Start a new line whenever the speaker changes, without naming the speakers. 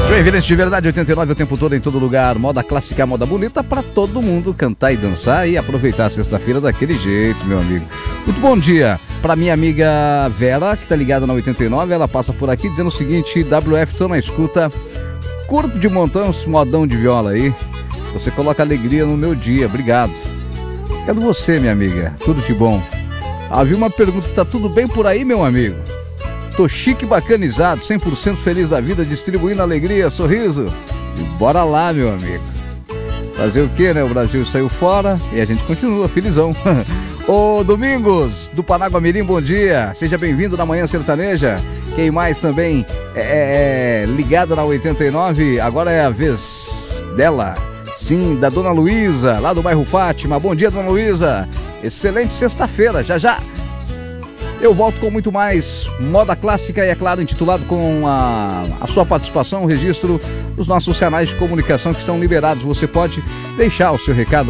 Joinvilense de verdade, 89 o tempo todo, em todo lugar. Moda clássica, moda bonita pra todo mundo cantar e dançar e aproveitar a sexta-feira daquele jeito, meu amigo. Muito bom dia pra minha amiga Vera, que tá ligada na 89. Ela passa por aqui dizendo o seguinte: WF, tô na escuta, curto de montão, esse modão de viola aí. Você coloca alegria no meu dia, obrigado. Cadê você, minha amiga? Tudo de bom? Havia uma pergunta: tá tudo bem por aí, meu amigo? Tô chique, bacanizado, 100% feliz da vida, distribuindo alegria, sorriso. E bora lá, meu amigo. Fazer o quê, né? O Brasil saiu fora e a gente continua felizão. Ô Domingos, do Panaguamirim, bom dia. Seja bem-vindo na Manhã Sertaneja. Quem mais também ligada na 89, agora é a vez dela. Sim, da Dona Luísa, lá do bairro Fátima. Bom dia, Dona Luísa. Excelente sexta-feira, já já. Eu volto com muito mais moda clássica e, é claro, intitulado com a sua participação, o registro dos nossos canais de comunicação que estão liberados. Você pode deixar o seu recado